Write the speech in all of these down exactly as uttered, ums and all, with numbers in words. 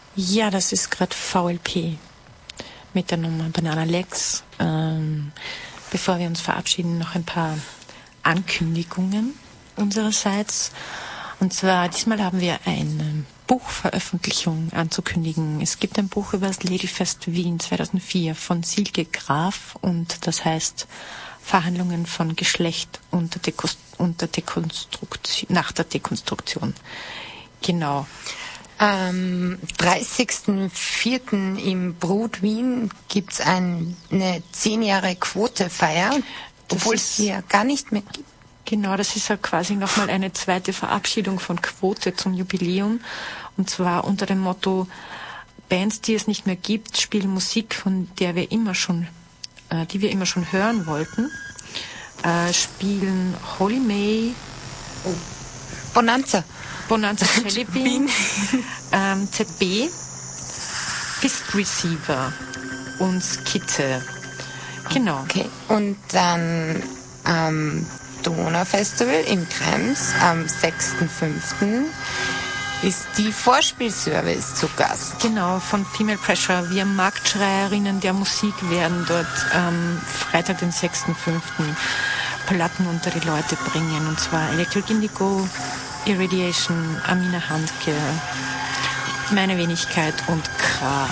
Ja, das ist gerade V L P mit der Nummer Banana Legs. Ähm, bevor wir uns verabschieden, noch ein paar Ankündigungen unsererseits. Und zwar, diesmal haben wir eine Buchveröffentlichung anzukündigen. Es gibt ein Buch über das Ladyfest Wien zweitausendvier von Silke Graf und das heißt Verhandlungen von Geschlecht unter, Dekos- unter Dekonstruktion, nach der Dekonstruktion. Genau. Am dreißigsten vierten im Brut Wien gibt es ein, eine zehn Jahre Quote-Feier, obwohl es sie ja gar nicht mehr gibt. Genau, das ist ja quasi nochmal eine zweite Verabschiedung von Quote zum Jubiläum. Und zwar unter dem Motto, Bands, die es nicht mehr gibt, spielen Musik, von der wir immer schon, äh, die wir immer schon hören wollten. Äh, spielen Holy May, oh. Bonanza. Bonanza Jellybean, ähm, Z B, Fist Receiver und Skizze. Genau. Okay. Und dann am Donaufestival im Krems am sechsten fünften ist die Vorspielservice zu Gast. Genau, von Female Pressure. Wir Marktschreierinnen der Musik werden dort am ähm, Freitag, den sechsten fünften Platten unter die Leute bringen. Und zwar Electric Indigo, Irradiation, Amina Handke, Meine Wenigkeit und K.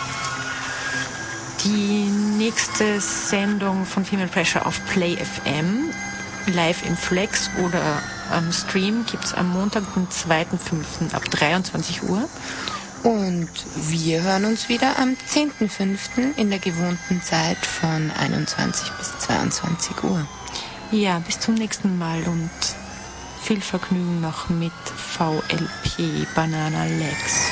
Die nächste Sendung von Female Pressure auf Play F M, live im Flex oder am Stream, gibt es am Montag, den zweiten fünften ab dreiundzwanzig Uhr. Und wir hören uns wieder am zehnten fünften in der gewohnten Zeit von einundzwanzig bis zweiundzwanzig Uhr. Ja, bis zum nächsten Mal und viel Vergnügen noch mit V L P Banana Legs.